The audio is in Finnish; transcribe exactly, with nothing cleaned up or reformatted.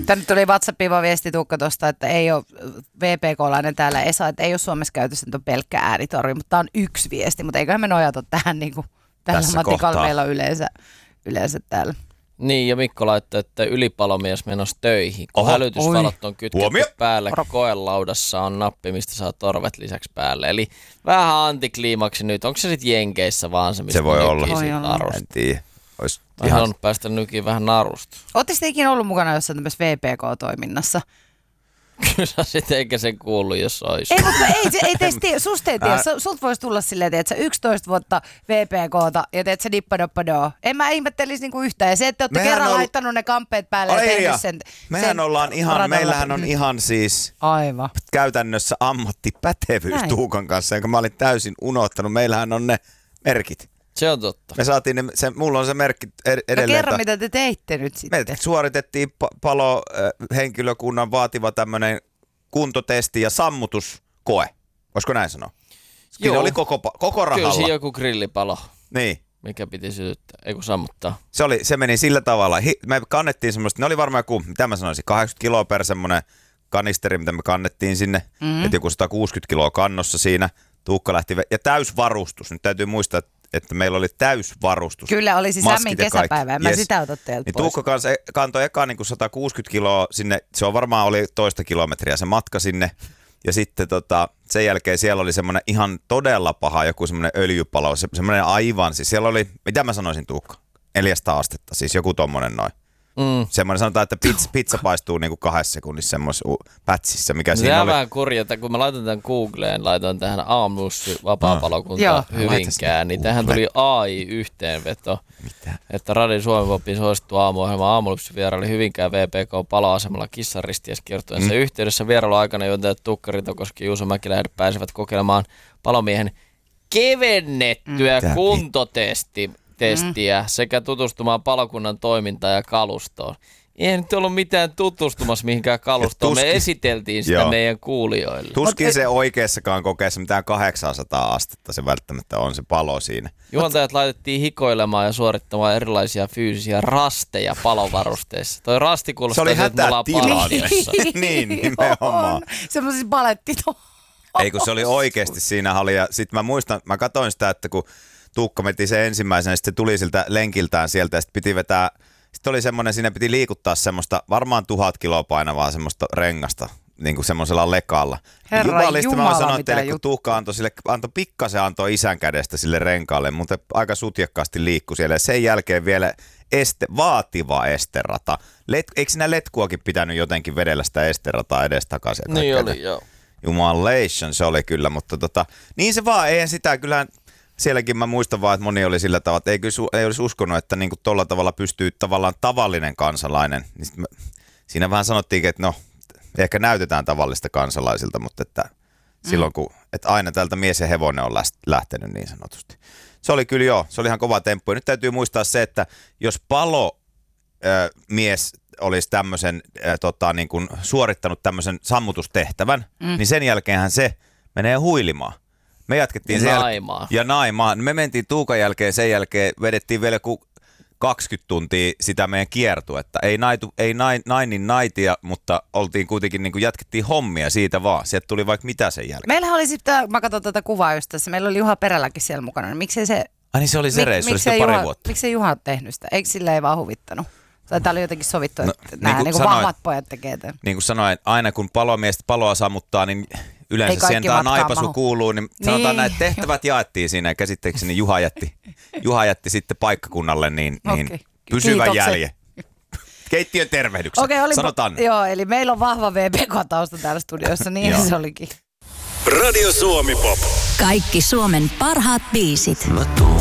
Tänne tuli WhatsAppiin vaan viesti Tuukka tuosta, että ei ole V P K-lainen täällä Esa, että ei ole Suomessa käytössä nyt pelkkä äänitorvi, mutta tämä on yksi viesti, mutta eiköhän me nojata tähän niin kuin tällä matikalla meillä on yleensä, yleensä täällä. Niin, ja Mikko laittoi, että ylipalomies menossa töihin. Kun hälytysvalot on kytketty Huomio. päälle, koelaudassa on nappi, mistä saa torvet lisäksi päälle. Eli vähän antikliimaksi nyt. Onko se sitten Jenkeissä vaan se, mistä se voi olla. narusta? En tiedä. Olisi Mä ihan... halunnut päästä nykiin vähän narusta. Oletteko te ikinä ollut mukana jossain tämmöisessä V P K-toiminnassa? Kyllä sitten eikä sen kuulu, jos olisi. Ei, mutta ei, ei teistä, susta ei tiedä. Sulta voisi tulla silleen, että yksitoista vuotta V P K:ta ja teet sä dippadoppadoo. En mä ihmettelisi niinku yhtään. Ja se, että olette kerran ollut... laittanut ne kamppeet päälle ja tehnyt ja. sen. Mehän sen ollaan ihan, meillähän on ihan siis Aivan. käytännössä ammattipätevyys Näin. Tuukan kanssa, jonka mä olin täysin unohtanut. Meillähän on ne merkit. Se on totta. Me saatiin ne, se, mulla on se merkki edelleen. No kerro, mitä te teitte nyt sitten. Me suoritettiin pa- palohenkilökunnan vaativa tämmöinen kuntotesti ja sammutuskoe. Voisiko näin sanoa? Joo. Kyllä oli koko, koko rahalla. Kyllä siinä joku grillipalo. Niin. Mikä piti sytyttää, ei kun sammuttaa. Se, oli, se meni sillä tavalla. Me kannettiin semmoista, ne oli varmaan joku, mitä mä sanoisin, kahdeksankymmentä kiloa per semmoinen kanisteri, mitä me kannettiin sinne. Mm-hmm. Että joku sata kuusikymmentä kiloa kannossa siinä. Tuukka lähti, ve- ja täysvarustus. Nyt täytyy muistaa, että että meillä oli täysvarustus. Kyllä, oli siis lämmin kesäpäivä, en mä yes. sitä ota teiltä niin pois. Tuukka kanssa kantoi eka niin kuin sata kuusikymmentä kiloa sinne, se on varmaan oli toista kilometriä se matka sinne. Ja sitten tota, sen jälkeen siellä oli semmoinen ihan todella paha joku semmoinen öljypalo, se, semmoinen aivan, siis siellä oli, mitä mä sanoisin Tuukka, neljäsataa astetta, siis joku tommonen noin. Mm. Semmoinen sanotaan, että pizza, pizza paistuu niinku kahdessa sekunnissa semmoisessa pätsissä, mikä no, siinä oli. Vähän kurjata, kun mä laitan tämän Googleen, laitan tähän Aamulussi vapaapalokunta mm. Hyvinkään, niin tähän tuli A I-yhteenveto. Mitä? Että Radio Suomi Popin suosittu aamuohjelma Aamulussi vieraili Hyvinkään V P K-paloasemalla kissaristieskiertueensa mm. yhteydessä vierailuaikana, joten Tuukka Ritokoski ja Juuso Mäkilä pääsevät kokeilemaan palomiehen kevennettyä mm. kuntotesti. testiä mm. sekä tutustumaan palokunnan toimintaan ja kalustoon. Ei nyt ollut mitään tutustumassa mihinkään kalustoon. Tuskin, me esiteltiin sitä joo. meidän kuulijoille. Tuskin se oikeassakaan kokeessa mitään kahdeksansataa astetta se välttämättä on se palo siinä. Juontajat laitettiin hikoilemaan ja suorittamaan erilaisia fyysisiä rasteja palovarusteissa. Toi rasti kuulostaa, että me ollaan palatiossa. Niin, nimenomaan. Semmoisissa balettito. Ei kun se oli oikeasti siinä oli. Ja sit mä muistan, mä katsoin sitä, että kun Tuukka meti se ensimmäisenä, sitten se tuli siltä lenkiltään sieltä ja sitten piti vetää, sitten oli semmoinen, siinä piti liikuttaa semmoista varmaan tuhat kiloa painavaa semmoista rengasta, niin kuin semmoisella lekalla. Herra Jumala, mä sanoin teille, juttu. kun Tuukka antoi, sille, antoi pikkasen antoi isän kädestä sille renkaalle, mutta aika sutjakkaasti liikkui siellä ja sen jälkeen vielä este, vaativa esterata. Let, eikö siinä letkuakin pitänyt jotenkin vedellä sitä esterataa edestakaisin? Niin oli, joo. Jumalation se oli kyllä, mutta tota, niin se vaan, eihän sitä kyllä... Sielläkin mä muistan vaan, että moni oli sillä tavalla, että ei, kyllä, ei olisi uskonut, että niinku tolla tavalla pystyy tavallaan tavallinen kansalainen. Niin mä, siinä vähän sanottiinkin, että no, ehkä näytetään tavallista kansalaisilta, mutta että mm. silloin kun, että aina tältä mies ja hevonen on lähtenyt niin sanotusti. Se oli kyllä joo, se oli ihan kova temppu. Ja nyt täytyy muistaa se, että jos palomies olisi tämmöisen, äh, tota, niin kuin suorittanut tämmöisen sammutustehtävän, mm. niin sen jälkeenhän se menee huilimaan. Me jatkettiin ja sen naimaan. Jäl- ja naimaan. Me mentiin Tuukan jälkeen, sen jälkeen vedettiin vielä joku kaksikymmentä tuntia sitä meidän kiertuetta. Ei, naitu, ei nain, nainin naitia, mutta oltiin kuitenkin, niin kuin jatkettiin hommia siitä vaan. Sieltä tuli vaikka mitä sen jälkeen. Meillähän oli sitten, mä katson tätä kuvaa just tässä, meillä oli Juha Perälläkin siellä mukana. Miksei se... Ai niin se oli se mik, reissu, oli sitä pari Juha, vuotta. Miksei Juha ole tehnyt sitä? Eikö sillä ei vaan huvittanut? Tai tää oli jotenkin sovittu, että no, nämä niin niin vahvat pojat tekee tämän. Niin kuin sanoin, aina kun palomiestä paloa sammuttaa, niin yleensä siihen tämä naipasu mahu. kuuluu, niin sanotaan niin. näin, tehtävät jaettiin siinä ja käsitteeksi Juha jätti, Juha jätti sitten paikkakunnalle niin, niin okay. pysyvän jäljen. Keittiön tervehdyksen, okay, oli, sanotaan. Joo, eli meillä on vahva V P K-tausta täällä studiossa, niin se olikin. Radio Suomi Pop. Kaikki Suomen parhaat biisit. Mä tuun